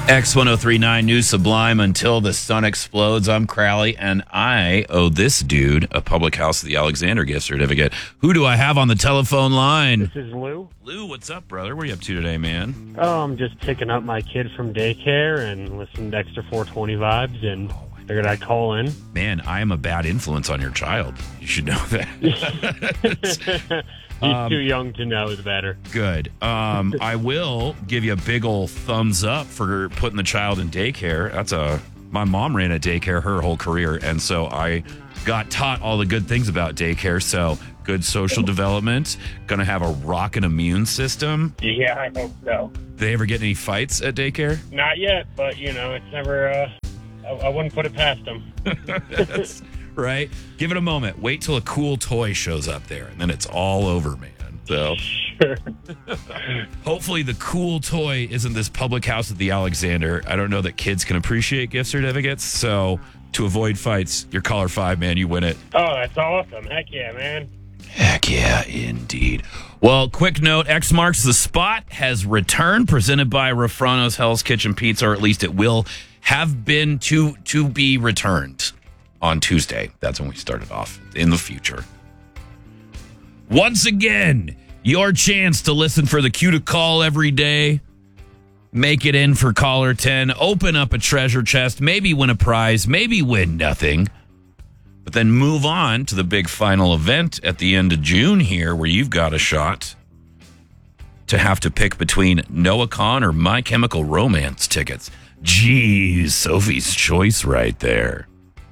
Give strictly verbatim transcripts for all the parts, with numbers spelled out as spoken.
X ten thirty-nine New Sublime, Until the Sun Explodes. I'm Crowley, and I owe this dude a Public House of the Alexander gift certificate. Who do I have on the telephone line? This is Lou. Lou, what's up, brother? What are you up to today, man? Oh, I'm just picking up my kid from daycare and listening to Extra four twenty vibes, and figured I'd call in. Man, I am a bad influence on your child. You should know that. He's Um, too young to know the better. Good. Um, I will give you a big old thumbs up for putting the child in daycare. That's a my mom ran a daycare her whole career, and so I got taught all the good things about daycare. So good social development, gonna have a rockin' immune system. Yeah, I hope so. They ever get any fights at daycare? Not yet, but, you know, it's never, uh, I, I wouldn't put it past them. That's right. Give it a moment. Wait till a cool toy shows up there, and then it's all over, man. So Sure. hopefully the cool toy isn't this Public House at the Alexander. I don't know that kids can appreciate gift certificates, so to avoid fights, you're caller five, man. You win it. Oh, that's awesome. Heck yeah, man. Heck yeah, indeed. Well, quick note, X Marks the Spot has returned, presented by Refrano's Hell's Kitchen Pizza, or at least it will have been to to be returned on Tuesday. That's when we started off in the future. Once again, your chance to listen for the cue to call every day. Make it in for caller ten. Open up a treasure chest. Maybe win a prize. Maybe win nothing. But then move on to the big final event at the end of June here, where you've got a shot to have to pick between Noah Kahan or My Chemical Romance tickets. Geez, Sophie's choice right there.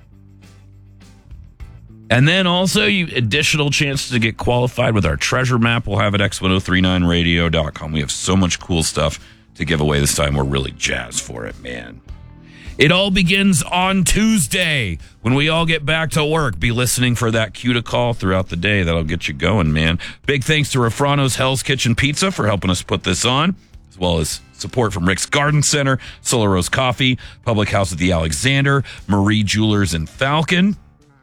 And then also, you additional chance to get qualified with our treasure map. We'll have it at X ten thirty-nine radio dot com. We have so much cool stuff to give away this time. We're really jazzed for it, man. It all begins on Tuesday when we all get back to work. Be listening for that cue to call throughout the day. That'll get you going, man. Big thanks to Refrano's Hell's Kitchen Pizza for helping us put this on, as well as support from Rick's Garden Center, Solar Rose Coffee, Public House at the Alexander, Marie Jewelers in Falcon,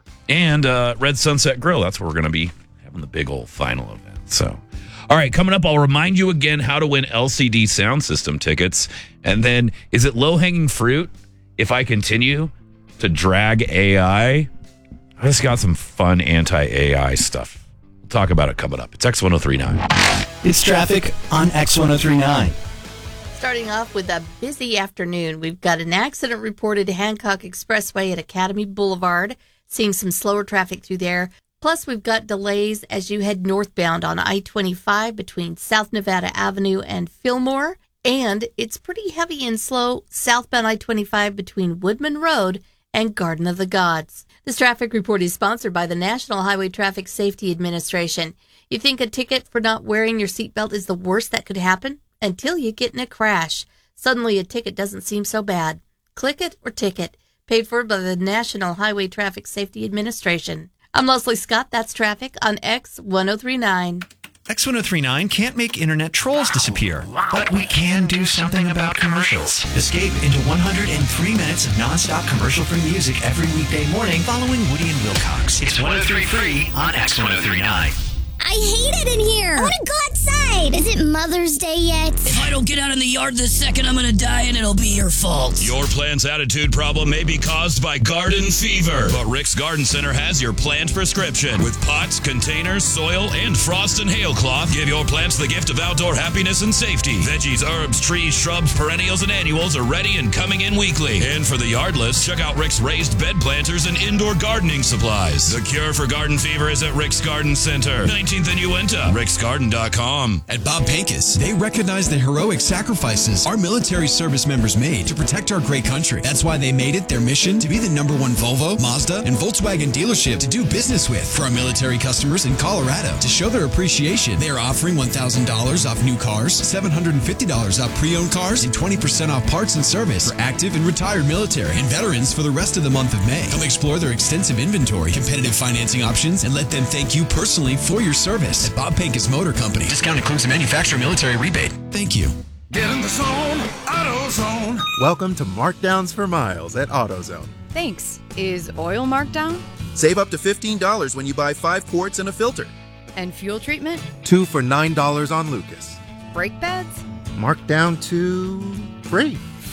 and uh, Red Sunset Grill. That's where we're going to be having the big old final event. So, all right, coming up, I'll remind you again how to win L C D sound system tickets. And then, is it low-hanging fruit if I continue to drag A I? I just got some fun anti-A I stuff. We'll talk about it coming up. It's X ten thirty-nine. It's traffic on X ten thirty-nine. Starting off with a busy afternoon, we've got an accident reported Hancock Expressway at Academy Boulevard. Seeing some slower traffic through there. Plus, we've got delays as you head northbound on I twenty-five between South Nevada Avenue and Fillmore. And it's pretty heavy and slow southbound I twenty-five between Woodman Road and Garden of the Gods. This traffic report is sponsored by the National Highway Traffic Safety Administration. You think a ticket for not wearing your seatbelt is the worst that could happen? Until you get in a crash. Suddenly, a ticket doesn't seem so bad. Click it or ticket. Paid for by the National Highway Traffic Safety Administration. I'm Leslie Scott. That's traffic on X ten thirty-nine. X ten thirty-nine can't make internet trolls disappear, but we can do something about commercials. Escape into one hundred three minutes of nonstop commercial-free music every weekday morning following Woody and Wilcox. It's one oh three free on X ten thirty-nine. I hate it in here. I want to go outside. Is it Mother's Day yet? If I don't get out in the yard this second, I'm going to die and it'll be your fault. Your plant's attitude problem may be caused by garden fever, but Rick's Garden Center has your plant prescription. With pots, containers, soil, and frost and hail cloth, give your plants the gift of outdoor happiness and safety. Veggies, herbs, trees, shrubs, perennials, and annuals are ready and coming in weekly. And for the yardless, check out Rick's raised bed planters and indoor gardening supplies. The cure for garden fever is at Rick's Garden Center, nineteenth and Uinta, ricks garden dot com. At Bob Pincus, they recognize the heroic sacrifices our military service members made to protect our great country. That's why they made it their mission to be the number one Volvo, Mazda, and Volkswagen dealership to do business with. For our military customers in Colorado, to show their appreciation, they are offering one thousand dollars off new cars, seven hundred fifty dollars off pre-owned cars, and twenty percent off parts and service for active and retired military and veterans for the rest of the month of May. Come explore their extensive inventory, competitive financing options, and let them thank you personally for your service at Bob Pincus Motor Company. Discount includes a manufacturer military rebate. Thank you. Get in the zone, AutoZone. Welcome to Markdowns for Miles at AutoZone. Thanks. Is oil marked down? Save up to fifteen dollars when you buy five quarts and a filter. And fuel treatment? Two for nine dollars on Lucas. Brake pads? Marked down to free.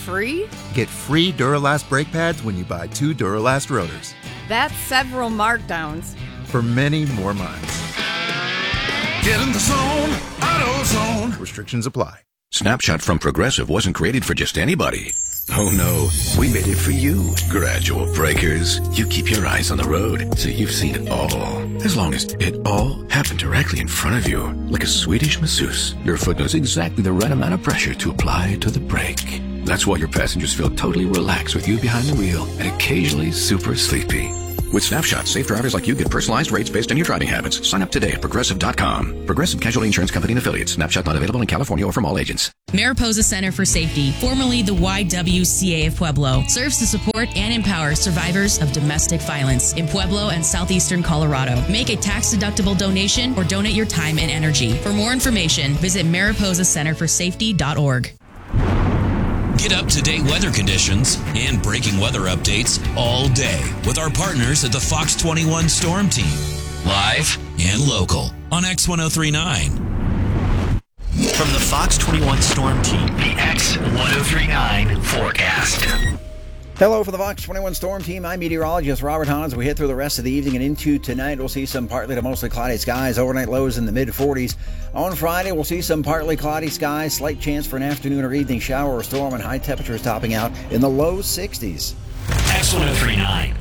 free? Get free Duralast brake pads when you buy two Duralast rotors. That's several markdowns. For many more miles. Get in the zone, AutoZone. Restrictions apply. Snapshot from Progressive wasn't created for just anybody. Oh no, we made it for you. Gradual breakers. You keep your eyes on the road, so you've seen it all. As long as it all happened directly in front of you, like a Swedish masseuse, your foot knows exactly the right amount of pressure to apply to the brake. That's why your passengers feel totally relaxed with you behind the wheel and occasionally super sleepy. With Snapshot, safe drivers like you get personalized rates based on your driving habits. Sign up today at Progressive dot com. Progressive Casualty Insurance Company and Affiliates. Snapshot not available in California or from all agents. Mariposa Center for Safety, formerly the Y W C A of Pueblo, serves to support and empower survivors of domestic violence in Pueblo and southeastern Colorado. Make a tax-deductible donation or donate your time and energy. For more information, visit mariposa center for safety dot org. Get up-to-date weather conditions and breaking weather updates all day with our partners at the Fox twenty-one Storm Team. Live and local on X ten thirty-nine. From the Fox twenty-one Storm Team, the X ten thirty-nine forecast. Hello from the Fox twenty-one Storm Team. I'm meteorologist Robert Hans. We head through the rest of the evening and into tonight. We'll see some partly to mostly cloudy skies. Overnight lows in the mid forties. On Friday, we'll see some partly cloudy skies. Slight chance for an afternoon or evening shower or storm, and high temperatures topping out in the low sixties. X ten thirty-nine.